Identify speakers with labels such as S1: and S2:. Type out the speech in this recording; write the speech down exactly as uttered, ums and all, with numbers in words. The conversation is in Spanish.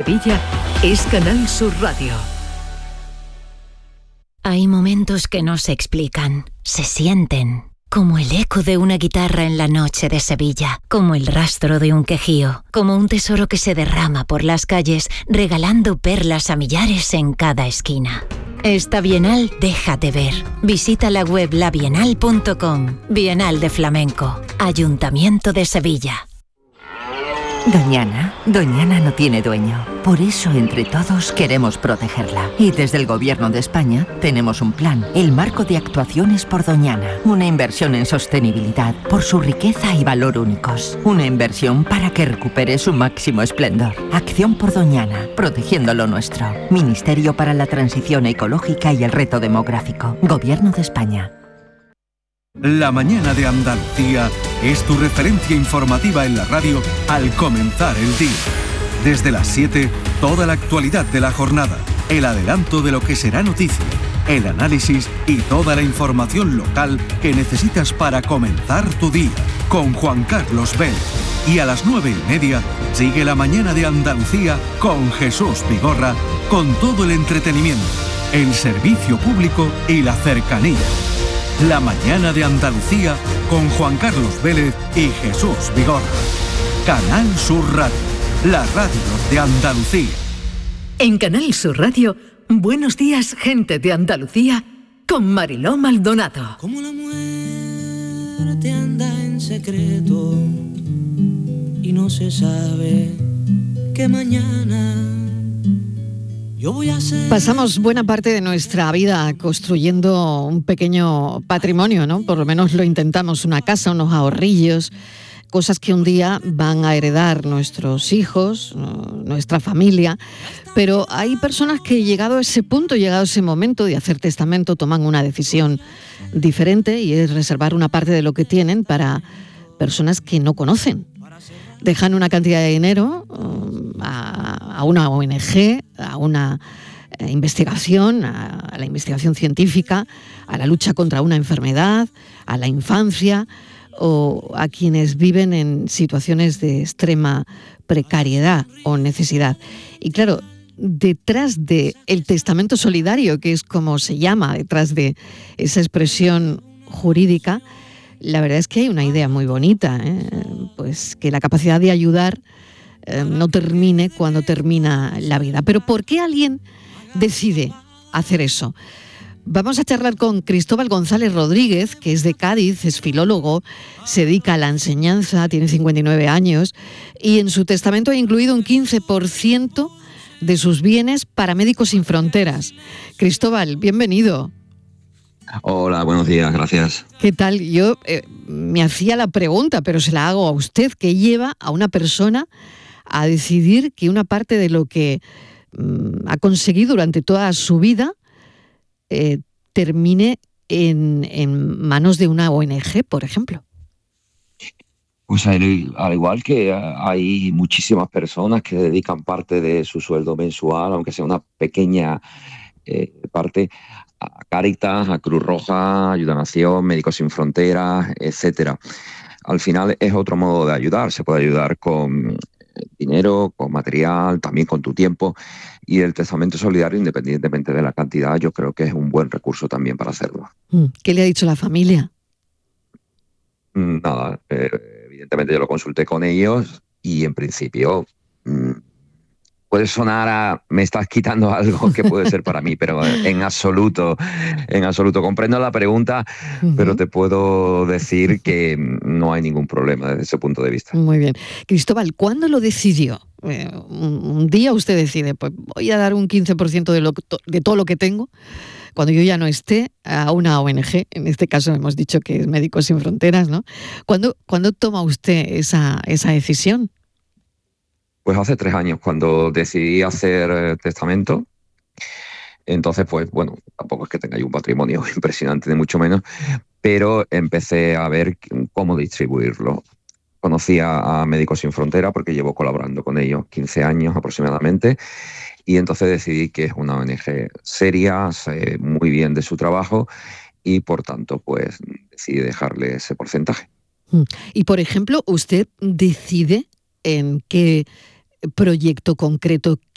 S1: Sevilla es Canal Sur Radio.
S2: Hay momentos que no se explican, se sienten. Como el eco de una guitarra en la noche de Sevilla, como el rastro de un quejío, como un tesoro que se derrama por las calles, regalando perlas a millares en cada esquina. Esta Bienal déjate ver. Visita la web la bienal punto com. Bienal de Flamenco. Ayuntamiento de Sevilla.
S3: Doñana, Doñana no tiene dueño. Por eso, entre todos, queremos protegerla. Y desde el Gobierno de España tenemos un plan, el Marco de Actuaciones por Doñana. Una inversión en sostenibilidad por su riqueza y valor únicos. Una inversión para que recupere su máximo esplendor. Acción por Doñana, protegiendo lo nuestro. Ministerio para la Transición Ecológica y el Reto Demográfico. Gobierno de España.
S4: La mañana de Andalucía es tu referencia informativa en la radio al comenzar el día. Desde las siete, toda la actualidad de la jornada, el adelanto de lo que será noticia, el análisis y toda la información local que necesitas para comenzar tu día. Con Juan Carlos Vélez. Y a las nueve y media, sigue la mañana de Andalucía con Jesús Vigorra, con todo el entretenimiento, el servicio público y la cercanía. La mañana de Andalucía con Juan Carlos Vélez y Jesús Vigorra. Canal Sur Radio, la radio de Andalucía.
S1: En Canal Sur Radio, Buenos días, gente de Andalucía, con Mariló Maldonado.
S5: Como la muerte anda en secreto y no se sabe que mañana...
S6: Pasamos buena parte de nuestra vida construyendo un pequeño patrimonio, ¿no? Por lo menos lo intentamos, una casa, unos ahorrillos, cosas que un día van a heredar nuestros hijos, nuestra familia. Pero hay personas que llegado a ese punto, llegado a ese momento de hacer testamento, toman una decisión diferente y es reservar una parte de lo que tienen para personas que no conocen. Dejan una cantidad de dinero um, a, a una O N Ge, a una eh, investigación, a, a la investigación científica, a la lucha contra una enfermedad, a la infancia o a quienes viven en situaciones de extrema precariedad o necesidad. Y claro, detrás del testamento solidario, que es como se llama, detrás de esa expresión jurídica, la verdad es que hay una idea muy bonita, ¿eh? Pues que la capacidad de ayudar eh, no termine cuando termina la vida. Pero ¿por qué alguien decide hacer eso? Vamos a charlar con Cristóbal González Rodríguez, que es de Cádiz, es filólogo, se dedica a la enseñanza, tiene cincuenta y nueve años y en su testamento ha incluido un quince por ciento de sus bienes para Médicos Sin Fronteras. Cristóbal, bienvenido.
S7: Hola, buenos días, gracias.
S6: ¿Qué tal? Yo eh, me hacía la pregunta, pero se la hago a usted, ¿qué lleva a una persona a decidir que una parte de lo que mm, ha conseguido durante toda su vida eh, termine en, en manos de una O N Ge, por ejemplo?
S7: Pues al, al igual que hay muchísimas personas que dedican parte de su sueldo mensual, aunque sea una pequeña eh, parte, a Cáritas, a Cruz Roja, Ayuda a Nación, Médicos Sin Fronteras, etcétera. Al final es otro modo de ayudar. Se puede ayudar con dinero, con material, también con tu tiempo. Y el testamento solidario, independientemente de la cantidad, yo creo que es un buen recurso también para hacerlo.
S6: ¿Qué le ha dicho la familia?
S7: Nada, eh, evidentemente yo lo consulté con ellos y en principio... Mmm, puede sonar a me estás quitando algo que puede ser para mí, pero en absoluto, en absoluto. Comprendo la pregunta, uh-huh. pero te puedo decir que no hay ningún problema desde ese punto de vista.
S6: Muy bien. Cristóbal, ¿cuándo lo decidió? Eh, un, un día usted decide, pues voy a dar un quince por ciento de, lo, de todo lo que tengo, cuando yo ya no esté, a una O N Ge, en este caso hemos dicho que es Médicos Sin Fronteras, ¿no? ¿Cuándo, ¿cuándo toma usted esa, esa decisión?
S7: Pues hace tres años, cuando decidí hacer eh, testamento. Entonces, pues bueno, tampoco es que tenga yo un patrimonio impresionante, ni mucho menos, pero empecé a ver cómo distribuirlo. Conocí a, a Médicos Sin Fronteras porque llevo colaborando con ellos quince años aproximadamente, y entonces decidí que es una O N Ge seria, sé muy bien de su trabajo, y por tanto, pues decidí dejarle ese porcentaje.
S6: Y, por ejemplo, ¿usted decide en qué proyecto concreto